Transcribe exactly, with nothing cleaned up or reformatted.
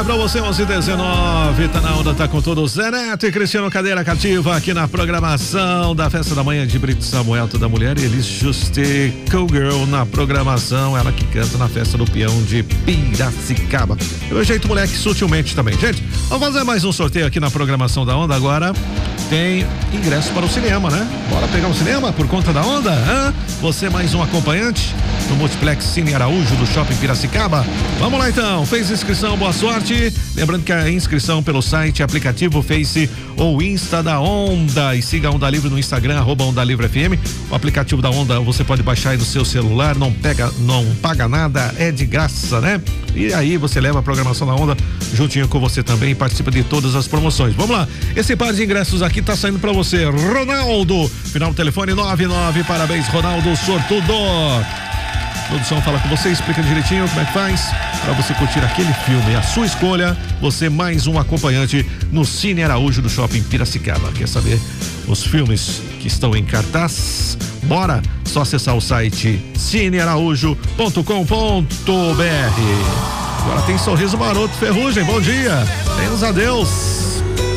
pra você, onze e dezenove, tá na onda, tá com todos. Zé Neto e Cristiano Cadeira Cativa aqui na programação da Festa da Manhã de Brito Samuel, toda mulher, e Elis Juste, Cowgirl na programação, ela que canta na Festa do Peão de Piracicaba. Eu jeito moleque sutilmente também. Gente, vamos fazer mais um sorteio aqui na programação da Onda agora. Tem ingresso para o cinema, né? Bora pegar um cinema por conta da Onda? Hã? Você mais um acompanhante no Multiplex Cine Araújo do Shopping Piracicaba? Vamos lá então, fez inscrição, boa sorte. Lembrando que a inscrição pelo site, aplicativo, Face ou Insta da Onda, e siga a Onda Livre no Instagram, arroba Onda Livre F M. O aplicativo da Onda você pode baixar aí no seu celular, não pega, não paga nada, é de graça, né? E aí você leva a programação da Onda juntinho com você também e participa de todas as promoções. Vamos lá, esse par de ingressos aqui tá saindo pra você, Ronaldo, final do telefone nove nove, parabéns Ronaldo, sortudo. A produção fala com você, explica direitinho como é que faz para você curtir aquele filme, a sua escolha, você mais um acompanhante no Cine Araújo do Shopping Piracicaba. Quer saber os filmes que estão em cartaz? Bora, só acessar o site cine araújo ponto com ponto b r. Agora tem Sorriso Maroto, Ferrugem, bom dia, bem-os a Deus.